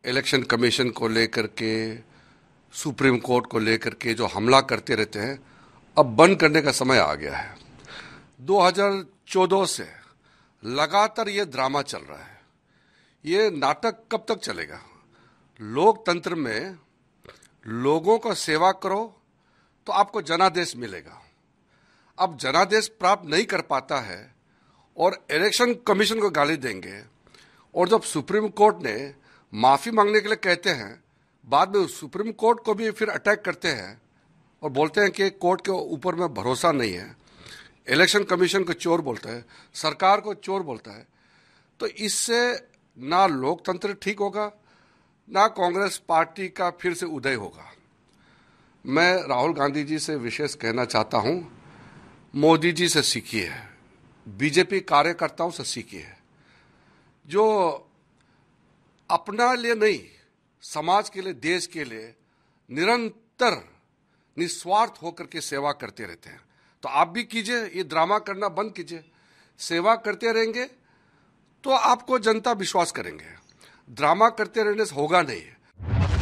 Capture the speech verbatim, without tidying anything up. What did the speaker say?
Election commission को लेकर के, सुप्रीम कोर्ट को लेकर के जो हमला करते रहते हैं, अब बंद करने का समय आ गया है। दो हज़ार चौदह से लगातार ये ड्रामा चल रहा है। ये नाटक कब तक चलेगा? लोकतंत्र में लोगों को सेवा करो तो आपको जनादेश मिलेगा। अब जनादेश प्राप्त नहीं कर पाता है और इलेक्शन कमीशन को गाली देंगे, और जब सुप्रीम कोर्ट ने माफी मांगने के लिए कहते हैं, बाद में सुप्रीम कोर्ट को भी फिर अटैक करते हैं और बोलते हैं कि कोर्ट के ऊपर में भरोसा नहीं है, इलेक्शन कमीशन को चोर बोलता है, सरकार को चोर बोलता है। तो इससे ना लोकतंत्र ठीक होगा, ना कांग्रेस पार्टी का फिर से उदय होगा। मैं राहुल गांधी जी से विशेष कहना चाहता हूं, मोदी जी से सीखिए, बीजेपी कार्यकर्ताओं से सीखिए, जो अपना लिए नहीं, समाज के लिए, देश के लिए निरंतर निस्वार्थ होकर के सेवा करते रहते हैं। तो आप भी कीजिए, ये ड्रामा करना बंद कीजिए। सेवा करते रहेंगे तो आपको जनता विश्वास करेंगे। ड्रामा करते रहने से होगा नहीं।